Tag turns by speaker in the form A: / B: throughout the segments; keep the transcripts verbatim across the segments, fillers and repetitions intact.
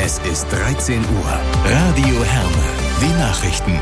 A: Es ist dreizehn Uhr. Radio Herne. Die Nachrichten.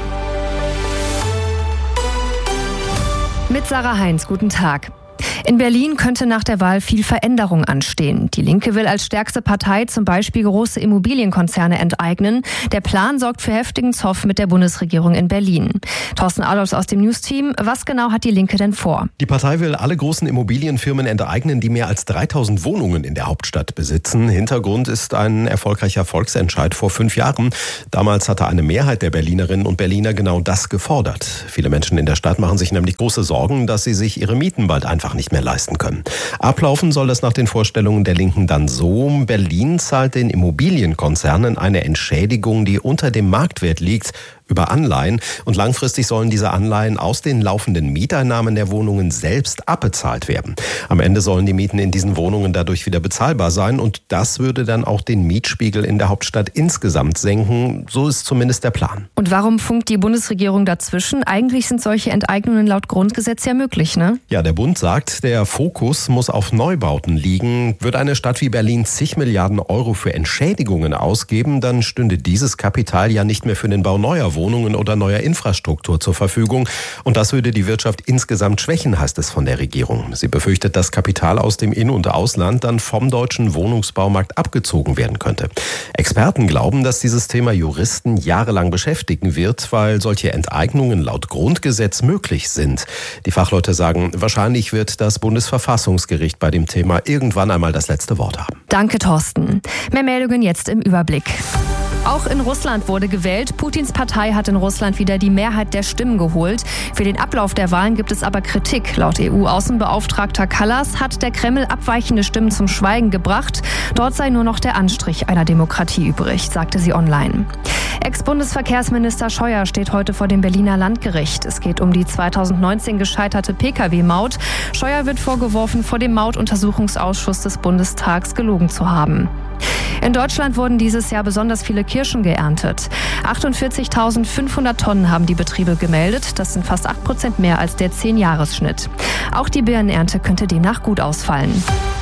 B: Mit Sarah Heinz, guten Tag. In Berlin könnte nach der Wahl viel Veränderung anstehen. Die Linke will als stärkste Partei zum Beispiel große Immobilienkonzerne enteignen. Der Plan sorgt für heftigen Zoff mit der Bundesregierung in Berlin. Thorsten Adolfs aus dem News-Team. Was genau hat die Linke denn vor?
C: Die Partei will alle großen Immobilienfirmen enteignen, die mehr als dreitausend Wohnungen in der Hauptstadt besitzen. Hintergrund ist ein erfolgreicher Volksentscheid vor fünf Jahren. Damals hatte eine Mehrheit der Berlinerinnen und Berliner genau das gefordert. Viele Menschen in der Stadt machen sich nämlich große Sorgen, dass sie sich ihre Mieten bald einfach nicht mehr leisten können. Ablaufen soll das nach den Vorstellungen der Linken dann so: Berlin zahlt den Immobilienkonzernen eine Entschädigung, die unter dem Marktwert liegt, über Anleihen, und langfristig sollen diese Anleihen aus den laufenden Mieteinnahmen der Wohnungen selbst abbezahlt werden. Am Ende sollen die Mieten in diesen Wohnungen dadurch wieder bezahlbar sein, und das würde dann auch den Mietspiegel in der Hauptstadt insgesamt senken. So ist zumindest der Plan.
B: Und warum funkt die Bundesregierung dazwischen? Eigentlich sind solche Enteignungen laut Grundgesetz ja möglich, ne?
C: Ja, der Bund sagt, der Fokus muss auf Neubauten liegen. Wird eine Stadt wie Berlin zig Milliarden Euro für Entschädigungen ausgeben, dann stünde dieses Kapital ja nicht mehr für den Bau neuer Wohnungen oder neuer Infrastruktur zur Verfügung. Und das würde die Wirtschaft insgesamt schwächen, heißt es von der Regierung. Sie befürchtet, dass Kapital aus dem In- und Ausland dann vom deutschen Wohnungsbaumarkt abgezogen werden könnte. Experten glauben, dass dieses Thema Juristen jahrelang beschäftigen wird, weil solche Enteignungen laut Grundgesetz möglich sind. Die Fachleute sagen, wahrscheinlich wird das Bundesverfassungsgericht bei dem Thema irgendwann einmal das letzte Wort haben.
B: Danke, Thorsten. Mehr Meldungen jetzt im Überblick. Auch in Russland wurde gewählt. Putins Partei hat in Russland wieder die Mehrheit der Stimmen geholt. Für den Ablauf der Wahlen gibt es aber Kritik. Laut E U-Außenbeauftragter Kallas hat der Kreml abweichende Stimmen zum Schweigen gebracht. Dort sei nur noch der Anstrich einer Demokratie übrig, sagte sie online. Ex-Bundesverkehrsminister Scheuer steht heute vor dem Berliner Landgericht. Es geht um die zweitausendneunzehn gescheiterte Pkw-Maut. Scheuer wird vorgeworfen, vor dem Mautuntersuchungsausschuss des Bundestags gelogen zu haben. In Deutschland wurden dieses Jahr besonders viele Kirschen geerntet. achtundvierzigtausendfünfhundert Tonnen haben die Betriebe gemeldet. Das sind fast acht Prozent mehr als der zehn-Jahres-Schnitt. Auch die Birnenernte könnte demnach gut ausfallen.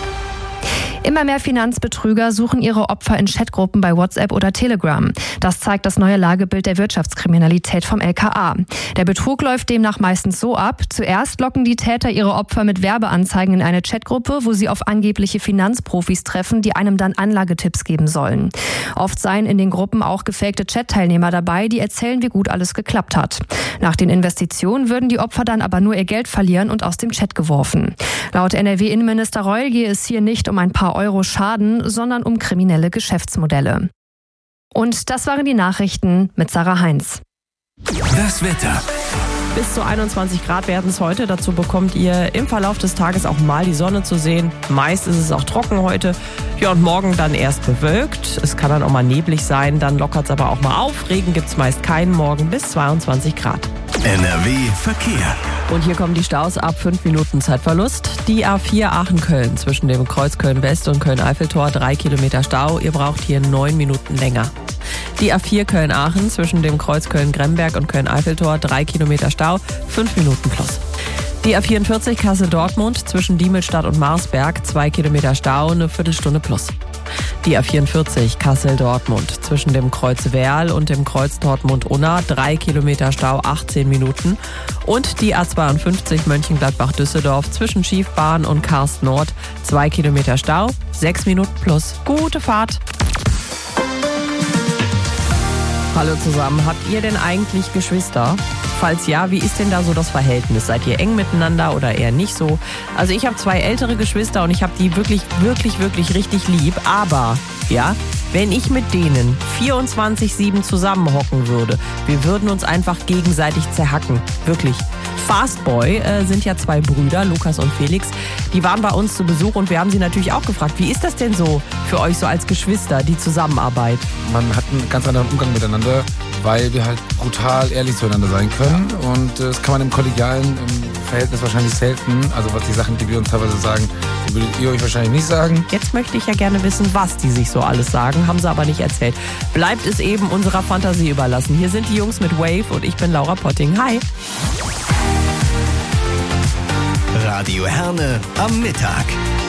B: Immer mehr Finanzbetrüger suchen ihre Opfer in Chatgruppen bei WhatsApp oder Telegram. Das zeigt das neue Lagebild der Wirtschaftskriminalität vom L K A. Der Betrug läuft demnach meistens so ab: Zuerst locken die Täter ihre Opfer mit Werbeanzeigen in eine Chatgruppe, wo sie auf angebliche Finanzprofis treffen, die einem dann Anlagetipps geben sollen. Oft seien in den Gruppen auch gefakte Chat-Teilnehmer dabei, die erzählen, wie gut alles geklappt hat. Nach den Investitionen würden die Opfer dann aber nur ihr Geld verlieren und aus dem Chat geworfen. Laut N R W-Innenminister Reul gehe es hier nicht um ein paar Euro Schaden, sondern um kriminelle Geschäftsmodelle. Und das waren die Nachrichten mit Sarah Heinz.
A: Das Wetter.
D: Bis zu einundzwanzig Grad werden es heute. Dazu bekommt ihr im Verlauf des Tages auch mal die Sonne zu sehen. Meist ist es auch trocken heute. Ja, und morgen dann erst bewölkt. Es kann dann auch mal neblig sein. Dann lockert es aber auch mal auf. Regen gibt es meist keinen. Morgen bis zweiundzwanzig Grad.
A: N R W Verkehr.
D: Und hier kommen die Staus ab fünf Minuten Zeitverlust. Die A vier Aachen-Köln zwischen dem Kreuz Köln-West und Köln-Eiffeltor, drei Kilometer Stau. Ihr braucht hier neun Minuten länger. Die A vier Köln-Aachen zwischen dem Kreuz Köln-Gremberg und Köln-Eiffeltor, drei Kilometer Stau, fünf Minuten plus. Die A vierundvierzig Kassel-Dortmund zwischen Diemelstadt und Marsberg, zwei Kilometer Stau, eine Viertelstunde plus. Die A vierundvierzig Kassel-Dortmund zwischen dem Kreuz Werl und dem Kreuz Dortmund-Unna, drei Kilometer Stau, achtzehn Minuten. Und die A zweiundfünfzig Mönchengladbach-Düsseldorf zwischen Schiefbahn und Karst Nord, zwei Kilometer Stau, sechs Minuten plus. Gute Fahrt! Hallo zusammen, habt ihr denn eigentlich Geschwister? Falls ja, wie ist denn da so das Verhältnis? Seid ihr eng miteinander oder eher nicht so? Also ich habe zwei ältere Geschwister und ich habe die wirklich, wirklich, wirklich richtig lieb. Aber, ja, wenn ich mit denen vierundzwanzig sieben zusammenhocken würde, wir würden uns einfach gegenseitig zerhacken. Wirklich. Fastboy äh, sind ja zwei Brüder, Lukas und Felix. Die waren bei uns zu Besuch und wir haben sie natürlich auch gefragt, wie ist das denn so für euch so als Geschwister, die Zusammenarbeit?
E: Man hat einen ganz anderen Umgang miteinander, weil wir halt brutal ehrlich zueinander sein können. Und äh, das kann man im kollegialen im Verhältnis wahrscheinlich selten. Also was die Sachen, die wir uns teilweise sagen, die würdet ihr euch wahrscheinlich nicht sagen.
D: Jetzt möchte ich ja gerne wissen, was die sich so alles sagen, haben sie aber nicht erzählt. Bleibt es eben unserer Fantasie überlassen. Hier sind die Jungs mit Wave und ich bin Laura Potting. Hi!
A: Radio Herne am Mittag.